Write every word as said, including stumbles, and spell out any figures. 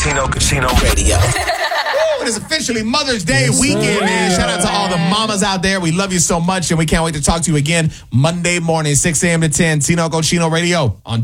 Tino Casino Radio. It is officially Mother's Day yes, weekend, sir. man. Shout out to all the mamas out there. We love you so much, and we can't wait to talk to you again Monday morning, six a.m. to ten. Tino Cochino Radio on